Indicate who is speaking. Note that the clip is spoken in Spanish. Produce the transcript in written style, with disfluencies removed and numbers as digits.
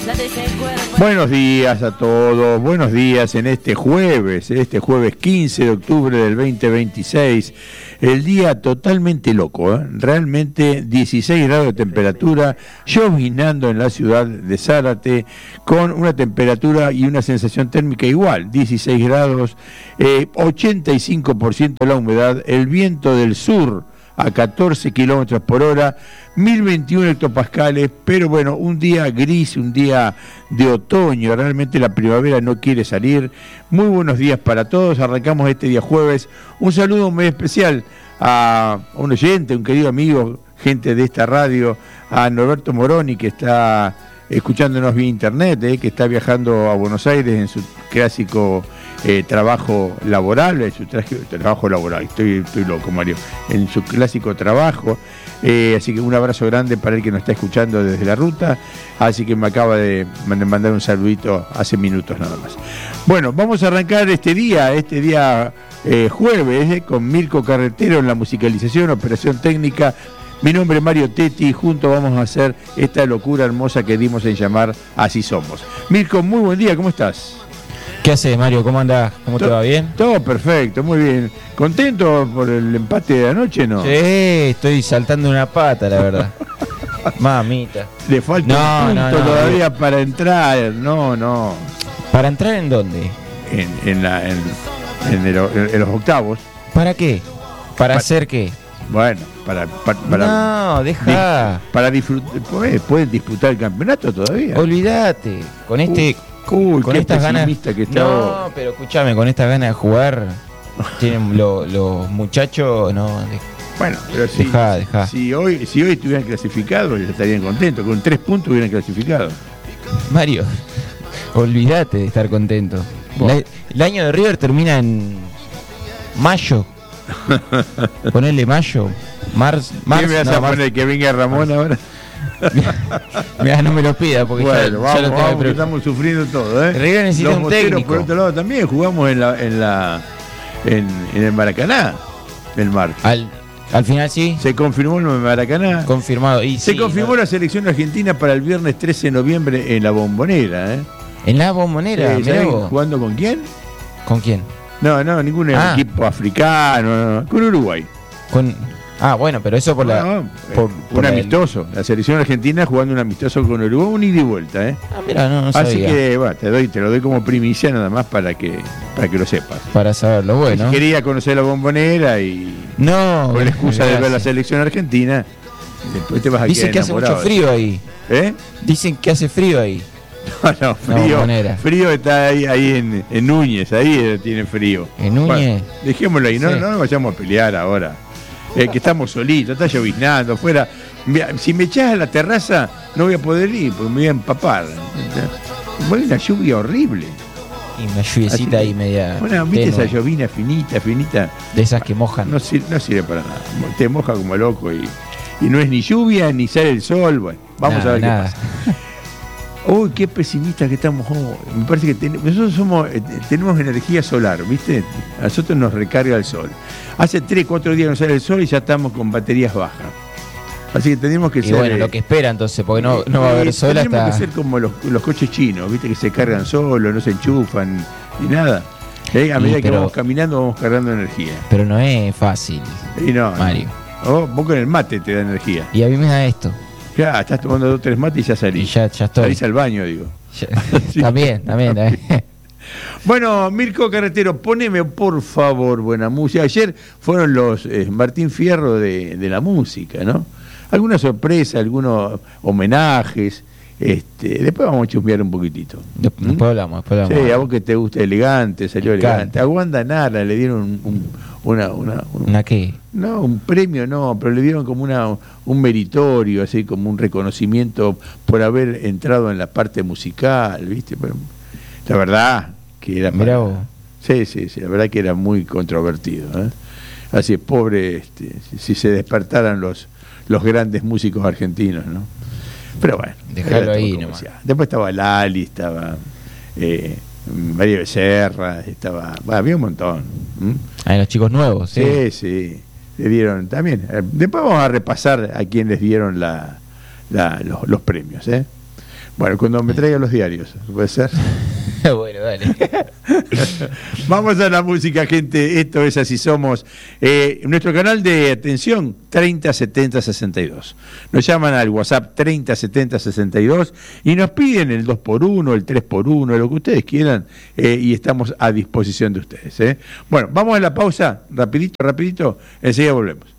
Speaker 1: Buenos días a todos, buenos días en este jueves 15 de octubre del 2026, el día totalmente loco, realmente 16 grados de temperatura, llovinando en la ciudad de Zárate, con una temperatura y una sensación térmica igual, 16 grados, 85% la humedad, el viento del sur a 14 kilómetros por hora, 1021 hectopascales, pero bueno, un día gris, un día de otoño, realmente la primavera no quiere salir. Muy buenos días para todos, arrancamos este día jueves. Un saludo muy especial a un oyente, un querido amigo, gente de esta radio, a Norberto Moroni, que está escuchándonos vía internet, que está viajando a Buenos Aires en su clásico trabajo laboral, estoy loco, Mario, en su clásico trabajo, así que un abrazo grande para el que nos está escuchando desde la ruta, así que me acaba de mandar un saludito hace minutos nada más. Bueno, vamos a arrancar este día jueves, con Mirko Carretero en la musicalización, operación técnica. Mi nombre es Mario Tetti y juntos vamos a hacer esta locura hermosa que dimos en llamar Así Somos. Mirko, muy buen día, ¿cómo estás?
Speaker 2: ¿Qué haces, Mario? ¿Cómo andás? ¿Cómo te va? ¿Bien?
Speaker 1: Todo perfecto, muy bien. ¿Contento por el empate de anoche, no?
Speaker 2: Sí, estoy saltando una pata, la verdad. Mamita.
Speaker 1: Le falta un punto todavía para entrar, no.
Speaker 2: ¿Para entrar en dónde?
Speaker 1: En los octavos.
Speaker 2: ¿Para qué? ¿Para hacer qué?
Speaker 1: Bueno, para
Speaker 2: no, deja.
Speaker 1: Para disfrutar, pueden disputar el campeonato todavía.
Speaker 2: Olvídate, con con estas ganas
Speaker 1: que está.
Speaker 2: No, pero escúchame, con estas ganas de jugar tienen los muchachos, no.
Speaker 1: Bueno, pero
Speaker 2: deja.
Speaker 1: Si hoy estuvieran clasificados, estarían contentos, con 3 puntos hubieran clasificado.
Speaker 2: Mario, olvídate de estar contento. Bueno. El año de River termina en mayo. Ponerle mayo, marzo.
Speaker 1: ¿Qué me vas a poner? ¿Que venga Ramón ahora?
Speaker 2: Mira, no me lo pida porque
Speaker 1: bueno, vamos, que estamos sufriendo todo,
Speaker 2: River necesita un técnico.
Speaker 1: Por otro lado también jugamos en el Maracaná el martes.
Speaker 2: Al final sí.
Speaker 1: Se confirmó el Maracaná.
Speaker 2: Confirmado.
Speaker 1: Se confirmó la selección argentina para el viernes 13 de noviembre en la Bombonera,
Speaker 2: ¿En la Bombonera?
Speaker 1: ¿Jugando con quién?
Speaker 2: ¿Con quién?
Speaker 1: No, ningún equipo africano, con Uruguay.
Speaker 2: Bueno, pero eso por
Speaker 1: un amistoso. La selección argentina jugando un amistoso con Uruguay, un ida y vuelta,
Speaker 2: mira, no sabía.
Speaker 1: Así que, bueno, te lo doy como primicia nada más para que lo sepas.
Speaker 2: Para saberlo, bueno.
Speaker 1: Quería conocer la Bombonera y con la excusa de ver la selección argentina, después te vas a
Speaker 2: Dicen que hace mucho frío ahí. Dicen que hace frío ahí.
Speaker 1: No, frío está ahí en Núñez, ahí tiene frío.
Speaker 2: ¿En Núñez?
Speaker 1: Bueno, dejémoslo ahí, no nos vayamos a pelear ahora. Que estamos solitos, está lloviznando afuera. Si me echás a la terraza, no voy a poder ir porque me voy a empapar. Bueno, una lluvia horrible.
Speaker 2: Y una lluviecita ahí media.
Speaker 1: Bueno, viste esa llovina finita.
Speaker 2: De esas que mojan.
Speaker 1: No sirve para nada. Te moja como loco y no es ni lluvia ni sale el sol. Bueno, vamos a ver qué pasa. Uy, qué pesimistas que estamos hoy. Me parece que nosotros tenemos energía solar, ¿viste? A nosotros nos recarga el sol. Hace 3-4 días no sale el sol y ya estamos con baterías bajas. Así que tenemos que ser...
Speaker 2: bueno, lo que espera entonces, porque no va a haber sol hasta...
Speaker 1: Tenemos que ser como los coches chinos, ¿viste? Que se cargan solos, no se enchufan ni nada. A medida que vamos caminando vamos cargando energía.
Speaker 2: Pero no es fácil, Mario.
Speaker 1: Vos con el mate te da energía.
Speaker 2: Y a mí me da esto.
Speaker 1: Ya, estás tomando 2 o 3 mates y ya salís.
Speaker 2: Y ya estoy.
Speaker 1: Salís al baño, digo.
Speaker 2: Sí. También.
Speaker 1: Bueno, Mirko Carretero, poneme por favor buena música. Ayer fueron los Martín Fierro de la música, ¿no? Alguna sorpresa, algunos homenajes. Después vamos a chusmear un poquitito.
Speaker 2: Después hablamos.
Speaker 1: Sí, a vos que te gusta elegante, salió elegante. A Wanda Nara le dieron
Speaker 2: ¿Una qué?
Speaker 1: No, un premio no, pero le dieron como un meritorio, así como un reconocimiento por haber entrado en la parte musical, ¿viste? Pero, la verdad que era...
Speaker 2: Mirá vos.
Speaker 1: Sí, la verdad que era muy controvertido, Así es, pobre, si se despertaran los grandes músicos argentinos, ¿no? Pero bueno,
Speaker 2: dejarlo ahí nomás.
Speaker 1: Después estaba Lali, estaba María Becerra, había un montón.
Speaker 2: Hay los chicos nuevos,
Speaker 1: sí. Le dieron también. Después vamos a repasar a quién les dieron los premios, Bueno, cuando me traiga los diarios, ¿puede ser?
Speaker 2: Bueno, dale.
Speaker 1: Vamos a la música, gente. Esto es Así Somos. Nuestro canal de atención, 307062. Nos llaman al WhatsApp 307062 y nos piden el 2x1, el 3x1, lo que ustedes quieran, y estamos a disposición de ustedes. Bueno, vamos a la pausa, rapidito, enseguida volvemos.